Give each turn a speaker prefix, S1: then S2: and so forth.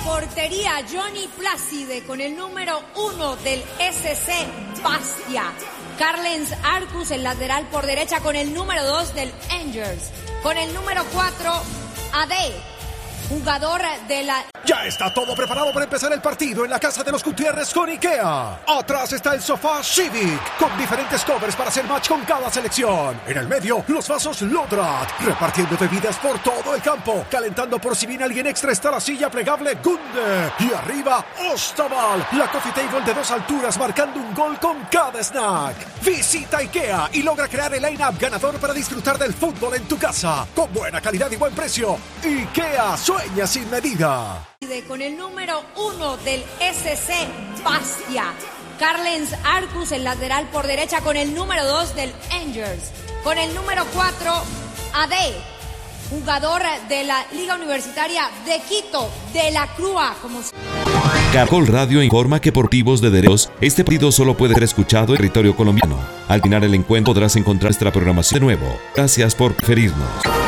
S1: portería, Johnny Plácide con el número 1 del SC Bastia. Carlens Arcus, el lateral por derecha, con el número 2 del Angers. Con el número 4, Ade, jugador de la...
S2: Ya está todo preparado para empezar el partido en la casa de los Gutiérrez con IKEA. Atrás está el sofá Civic, con diferentes covers para hacer match con cada selección. En el medio, los vasos Lodrat, repartiendo bebidas por todo el campo. Calentando por si viene alguien extra está la silla plegable Gunde. Y arriba, Ostaval, la coffee table de 2 alturas marcando un gol con cada snack. Visita IKEA y logra crear el line-up ganador para disfrutar del fútbol en tu casa. Con buena calidad y buen precio. IKEA, sueña sin medida.
S1: Con el número 1 del SC Bastia. Carlens Arcus, el lateral por derecha, con el número 2 del Angers. Con el número 4, Ade, jugador de la Liga Universitaria de Quito, de la Crua.
S3: Caracol Radio informa que por motivos de derechos, este partido solo puede ser escuchado en territorio colombiano. Al final el encuentro podrás encontrar nuestra programación de nuevo. Gracias por preferirnos.